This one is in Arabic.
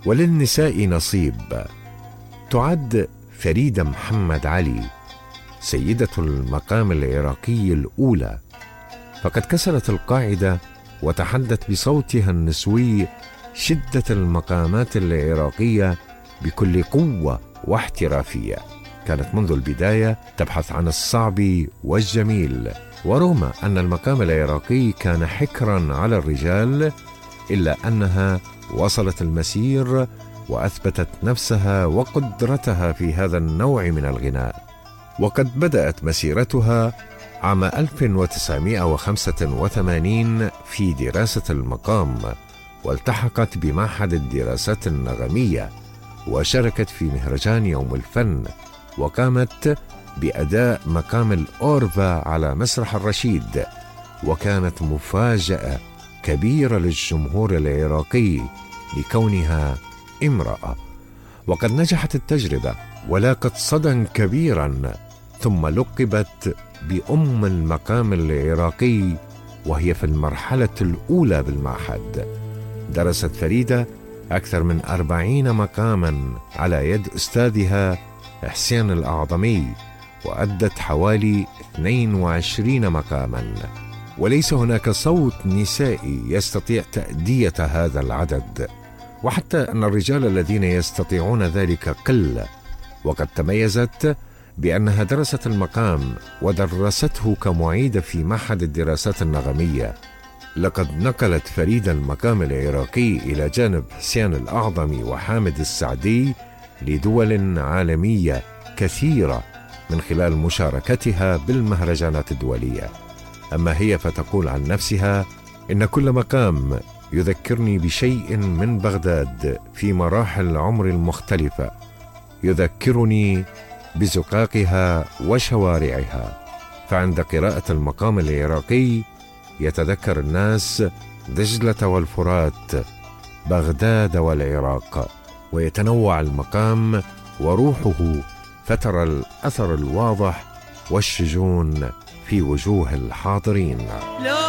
وللنساء نصيب. تعد فريدة محمد علي سيدة المقام العراقي الأولى، فقد كسرت القاعدة وتحدت بصوتها النسوي شدة المقامات العراقية بكل قوة واحترافية. كانت منذ البداية تبحث عن الصعب والجميل، ورغم أن المقام العراقي كان حكرا على الرجال إلا أنها وصلت المسير وأثبتت نفسها وقدرتها في هذا النوع من الغناء. وقد بدأت مسيرتها عام 1985 في دراسة المقام، والتحقت بمعهد الدراسات النغمية، وشاركت في مهرجان يوم الفن، وقامت بأداء مقام الأورفا على مسرح الرشيد، وكانت مفاجأة كبيرة للجمهور العراقي لكونها امرأة. وقد نجحت التجربة ولاقت صدى كبيرا، ثم لقبت بأم المقام العراقي وهي في المرحلة الأولى بالمعهد. درست فريدة أكثر من 40 مقاما على يد أستاذها حسين الأعظمي، وأدت حوالي 22 مقاما، وليس هناك صوت نسائي يستطيع تأدية هذا العدد، وحتى أن الرجال الذين يستطيعون ذلك قل. وقد تميزت بأنها درست المقام ودرسته كمعيدة في معهد الدراسات النغمية. لقد نقلت فريدة المقام العراقي إلى جانب حسين الأعظمي وحامد السعدي لدول عالمية كثيرة من خلال مشاركتها بالمهرجانات الدولية. أما هي فتقول عن نفسها: إن كل مقام يذكرني بشيء من بغداد في مراحل عمري المختلفة، يذكرني بزقاقها وشوارعها، فعند قراءة المقام العراقي يتذكر الناس دجلة والفرات، بغداد والعراق، ويتنوع المقام وروحه، فترى الأثر الواضح والشجون في وجوه الحاضرين.